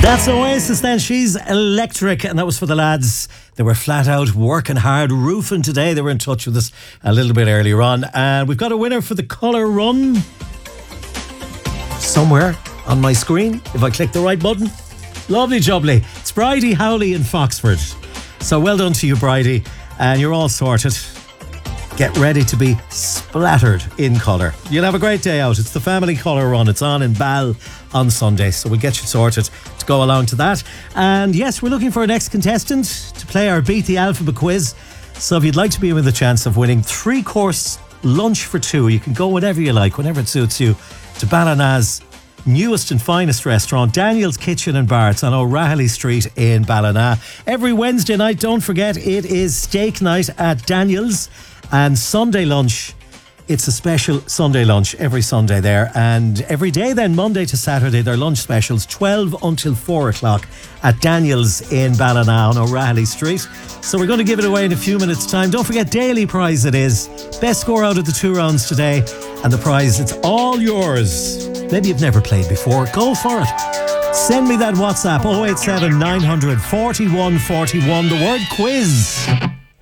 That's Oasis then. She's electric, and that was for the lads. They were flat out working hard, roofing today. They were in touch with us a little bit earlier on, and we've got a winner for the colour run somewhere on my screen if I click the right button. Lovely jubbly. It's Bridie Howley in Foxford. So well done to you, Bridie, and you're all sorted. Get ready to be splattered in colour. You'll have a great day out. It's the family colour run. It's on in Bal on Sunday, so we'll get you sorted to go along to that. And yes, we're looking for a next contestant to play our Beat the Alphabet quiz. So if you'd like to be with a chance of winning 3-course lunch for 2, you can go whenever you like, whenever it suits you, to Ballina's newest and finest restaurant, Daniel's Kitchen and Bar. It's on O'Rahilly Street in Ballina. Every Wednesday night, don't forget, it is steak night at Daniel's. And Sunday lunch, it's a special Sunday lunch every Sunday there. And every day then, Monday to Saturday, their lunch specials, 12 until 4 o'clock at Daniel's in Ballina on O'Rahilly Street. So we're going to give it away in a few minutes' time. Don't forget, daily prize it is. Best score out of the 2 rounds today. And the prize, it's all yours. Maybe you've never played before. Go for it. Send me that WhatsApp, 087 900 4141, the word quiz.